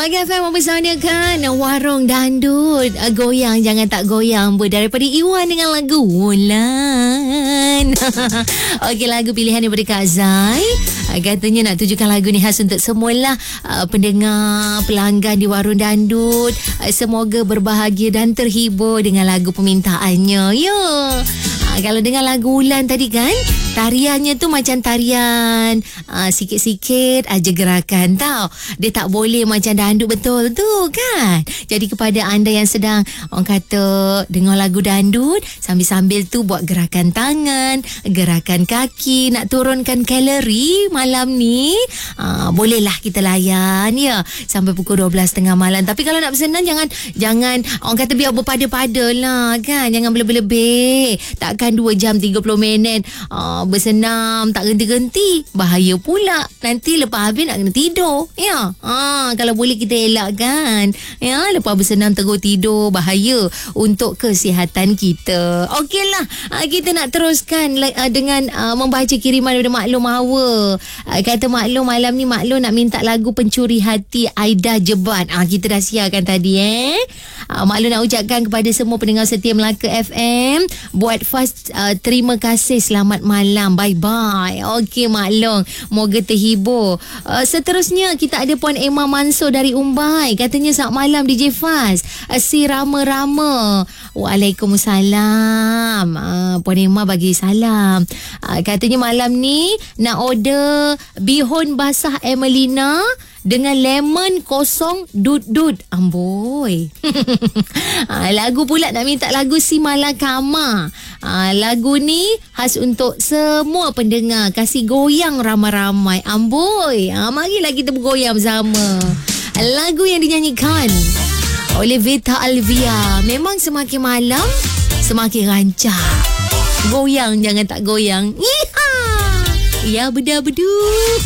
Okay, Fam, bersama kan Warung Dandut. Goyang jangan tak goyang. Daripada Iwan dengan lagu Wulan. Okey, lagu pilihan daripada Kak Zai. Katanya nak tujukan lagu ni khas untuk semualah pendengar, pelanggan di Warung Dandut. Semoga berbahagia dan terhibur dengan lagu permintaannya. Ya. Kalau dengar lagu Wulan tadi kan, tariannya tu macam tarian sikit-sikit aja gerakan tau. Dia tak boleh macam dandut betul tu kan. Jadi kepada anda yang sedang orang kata dengar lagu dandut, sambil-sambil tu buat gerakan tangan, gerakan kaki, nak turunkan kalori malam ni, bolehlah kita layan ya sampai pukul 12.30 malam. Tapi kalau nak bersenam jangan orang kata biar berpada-pada lah kan. Jangan berlebih-lebih. Takkan 2 jam 30 minit bersenam tak genti-genti, bahaya pula. Nanti lepas habis nak kena tidur ya. Kalau boleh kita elakkan ya, lepas bersenam terus tidur, bahaya untuk kesihatan kita. Okeylah, kita nak teruskan dengan membaca kiriman daripada Maklum Hawa. Kata Maklum, malam ni Maklum nak minta lagu Pencuri Hati Aida Jebat. Kita dah siarkan tadi Maklum nak ucapkan kepada semua pendengar setia Melaka FM, buat fast terima kasih, selamat malam, bye-bye. Okey Maklum, moga terhibur. Seterusnya kita ada Puan Emma Mansur dari Umbai. Katanya selamat malam DJ Faz, si Rama-Rama. Waalaikumsalam. Puan Emma bagi salam. Katanya malam ni nak order bihun basah Emelina dengan lemon kosong dud-dud. Amboi. Lagu pula nak minta lagu Si Malakama. Lagu ni khas untuk semua pendengar. Kasih goyang ramai-ramai. Amboi. Marilah kita bergoyang bersama. Lagu yang dinyanyikan oleh Vita Alvia. Memang semakin malam semakin rancak. Goyang jangan tak goyang. Ya bedu-bedu.